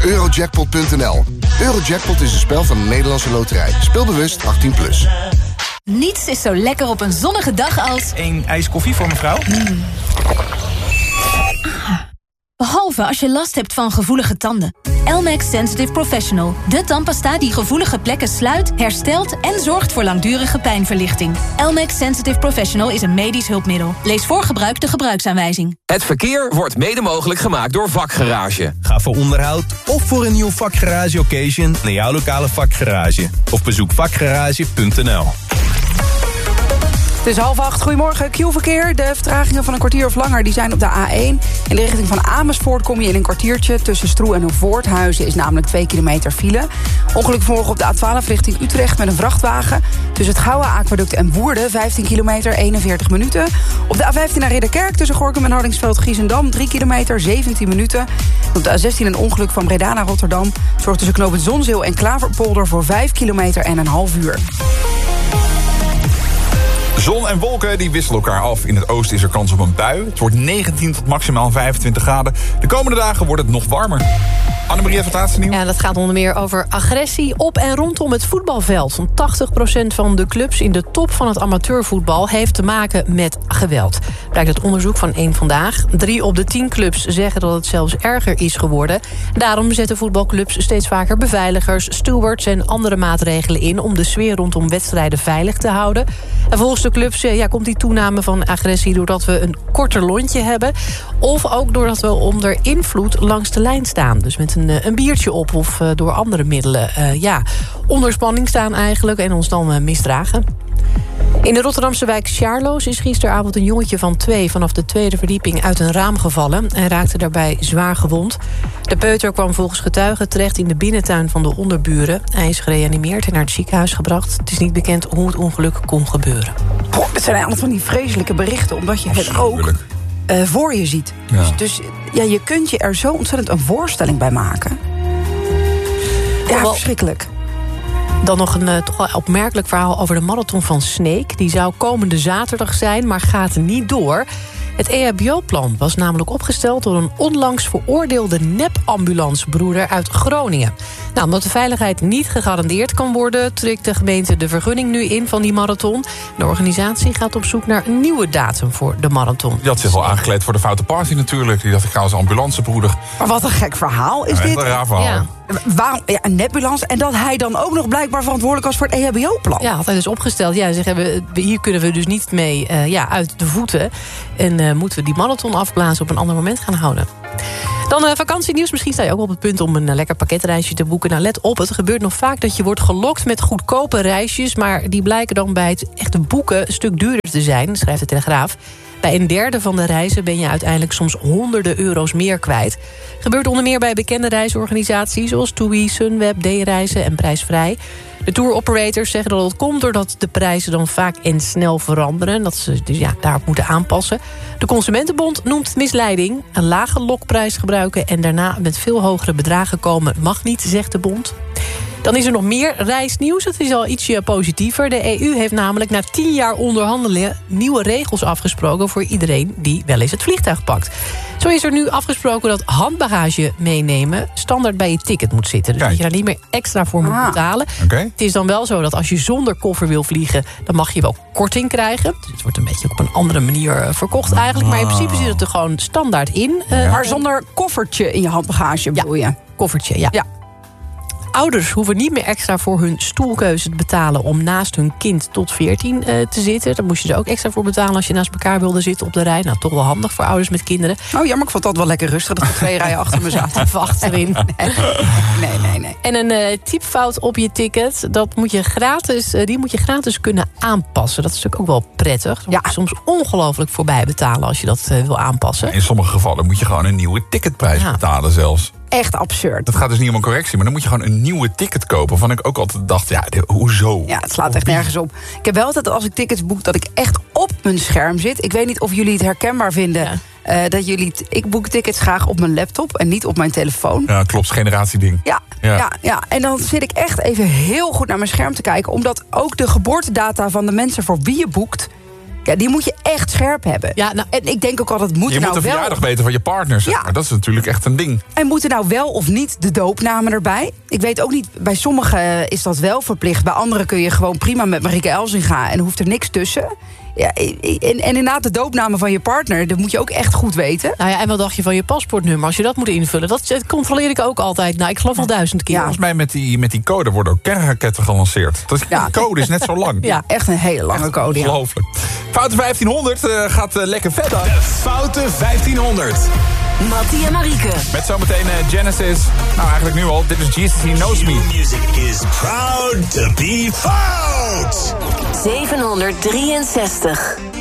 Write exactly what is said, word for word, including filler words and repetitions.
Eurojackpot punt n l. Eurojackpot is een spel van de Nederlandse Loterij. Speel bewust achttien plus. Niets is zo lekker op een zonnige dag als... Een ijs koffie voor mevrouw? Mm. Ah. Behalve als je last hebt van gevoelige tanden. Elmex Sensitive Professional. De tandpasta die gevoelige plekken sluit, herstelt en zorgt voor langdurige pijnverlichting. Elmex Sensitive Professional is een medisch hulpmiddel. Lees voor gebruik de gebruiksaanwijzing. Het verkeer wordt mede mogelijk gemaakt door Vakgarage. Ga voor onderhoud of voor een nieuw Vakgarage occasion naar jouw lokale Vakgarage. Of bezoek vakgarage punt n l. Het is half acht. Goedemorgen. Q-verkeer. De vertragingen van een kwartier of langer die zijn op de A één. In de richting van Amersfoort kom je in een kwartiertje. Tussen Stroe en Voorthuizen is namelijk twee kilometer file. Ongeluk vanmorgen op de A twaalf richting Utrecht met een vrachtwagen. Tussen het Gouwe Aquaduct en Woerden vijftien kilometer, eenenveertig minuten. Op de A vijftien naar Ridderkerk tussen Gorinchem en Hardingsveld-Giessendam drie kilometer, zeventien minuten. Op de A zestien een ongeluk van Breda naar Rotterdam. Zorgt tussen knooppunt Zonzeel en Klaverpolder voor vijf kilometer en een half uur. Zon en wolken die wisselen elkaar af. In het oosten is er kans op een bui. Het wordt negentien tot maximaal vijfentwintig graden. De komende dagen wordt het nog warmer. Annemarie heeft het laatste nieuws. Ja, dat gaat onder meer over agressie op en rondom het voetbalveld. Want tachtig procent van de clubs in de top van het amateurvoetbal heeft te maken met geweld. Blijkt uit onderzoek van Eén Vandaag. Drie op de tien clubs zeggen dat het zelfs erger is geworden. Daarom zetten voetbalclubs steeds vaker beveiligers, stewards en andere maatregelen in om de sfeer rondom wedstrijden veilig te houden. En volgens de clubs ja, komt die toename van agressie doordat we een korter lontje hebben. Of ook doordat we onder invloed langs de lijn staan. Dus met een, een biertje op of uh, door andere middelen uh, ja, onder spanning staan eigenlijk en ons dan uh, misdragen. In de Rotterdamse wijk Sjaarloos is gisteravond een jongetje van twee vanaf de tweede verdieping uit een raam gevallen en raakte daarbij zwaar gewond. De peuter kwam volgens getuigen terecht in de binnentuin van de onderburen. Hij is gereanimeerd en naar het ziekenhuis gebracht. Het is niet bekend hoe het ongeluk kon gebeuren. Boah, het zijn allemaal van die vreselijke berichten, omdat je het ook uh, voor je ziet. Ja. Dus, dus ja, je kunt je er zo ontzettend een voorstelling bij maken. Ja, wel verschrikkelijk. Dan nog een uh, toch wel opmerkelijk verhaal over de marathon van Sneek. Die zou komende zaterdag zijn, maar gaat niet door. Het E H B O-plan was namelijk opgesteld door een onlangs veroordeelde nep-ambulancebroeder uit Groningen. Nou, omdat de veiligheid niet gegarandeerd kan worden, trekt de gemeente de vergunning nu in van die marathon. De organisatie gaat op zoek naar een nieuwe datum voor de marathon. Die had zich al aangekleed voor de foute party natuurlijk. Die dacht, ik ga als ambulancebroeder. Maar wat een gek verhaal is ja, dit. Een raar verhaal. Ja. Waarom, ja, een nepambulance en dat hij dan ook nog blijkbaar verantwoordelijk was voor het E H B O-plan. Ja, had hij dus opgesteld. Ja, ze hebben, hier kunnen we dus niet mee uh, ja, uit de voeten. En uh, moeten we die marathon afblazen op een ander moment gaan houden. Dan uh, vakantienieuws. Misschien sta je ook op het punt om een uh, lekker pakketreisje te boeken. Nou, let op, het gebeurt nog vaak dat je wordt gelokt met goedkope reisjes, maar die blijken dan bij het echte boeken een stuk duurder te zijn, schrijft de Telegraaf. Bij een derde van de reizen ben je uiteindelijk soms honderden euro's meer kwijt. Gebeurt onder meer bij bekende reisorganisaties zoals TUI, Sunweb, D-reizen en Prijsvrij. De tour-operators zeggen dat het komt doordat de prijzen dan vaak en snel veranderen. Dat ze dus ja, daarop moeten aanpassen. De Consumentenbond noemt het misleiding. Een lage lokprijs gebruiken en daarna met veel hogere bedragen komen mag niet, zegt de bond. Dan is er nog meer reisnieuws. Het is al ietsje positiever. De E U heeft namelijk na tien jaar onderhandelen nieuwe regels afgesproken voor iedereen die wel eens het vliegtuig pakt. Zo is er nu afgesproken dat handbagage meenemen standaard bij je ticket moet zitten. Dus Kijk. dat je daar niet meer extra voor moet ah. betalen. Okay. Het is dan wel zo dat als je zonder koffer wil vliegen, dan mag je wel korting krijgen. Dus het wordt een beetje op een andere manier verkocht eigenlijk. Maar in principe zit het er gewoon standaard in. Ja. Maar zonder koffertje in je handbagage bedoel je? Ja, koffertje, ja. ja. Ouders hoeven niet meer extra voor hun stoelkeuze te betalen om naast hun kind tot veertien uh, te zitten. Daar moest je er ook extra voor betalen als je naast elkaar wilde zitten op de rij. Nou, toch wel handig voor ouders met kinderen. Oh, jammer, ik vond dat wel lekker rustig dat er twee rijen achter me zaten. Even achterin. Nee, nee, nee. nee. En een uh, typfout op je ticket, dat moet je gratis, uh, die moet je gratis kunnen aanpassen. Dat is natuurlijk ook wel prettig. Dan ja. moet je soms ongelooflijk voorbij betalen als je dat uh, wil aanpassen. In sommige gevallen moet je gewoon een nieuwe ticketprijs ja. betalen zelfs. Echt absurd. Dat gaat dus niet om een correctie, maar dan moet je gewoon een nieuwe ticket kopen. Waarvan ik ook altijd dacht, ja, de, hoezo? Ja, het slaat echt nergens op. Ik heb wel altijd als ik tickets boek dat ik echt op mijn scherm zit. Ik weet niet of jullie het herkenbaar vinden. Ja. Uh, dat jullie, t- ik boek tickets graag op mijn laptop en niet op mijn telefoon. Ja, klopt, generatieding. Ja, ja. Ja, ja, en dan zit ik echt even heel goed naar mijn scherm te kijken. Omdat ook de geboortedata van de mensen voor wie je boekt Ja, die moet je echt scherp hebben. Ja, nou, en ik denk ook altijd, moet je nou moet de wel... verjaardag weten van je partner, zeg Ja. maar. Dat is natuurlijk echt een ding. En moeten nou wel of niet de doopnamen erbij? Ik weet ook niet, bij sommigen is dat wel verplicht. Bij anderen kun je gewoon prima met Marieke Elsinga en hoeft er niks tussen. Ja, en, en inderdaad, de doopnamen van je partner, dat moet je ook echt goed weten. Nou ja, en wat dacht je van je paspoortnummer? Als je dat moet invullen, dat controleer ik ook altijd. Nou, ik geloof al duizend keer. Ja. Volgens mij met die, met die code worden ook kernraketten gelanceerd. Dat is, Ja. De code is net zo lang. Ja, echt een hele lange code. Ja. Ongelooflijk. Foute vijftienhonderd uh, gaat uh, lekker verder. Foute vijftienhonderd. Mattie en Marieke. Met zometeen uh, Genesis. Nou, eigenlijk nu al. Dit is Jesus He Knows Me. Music is proud to be fout. zevenhonderddrieënzestig.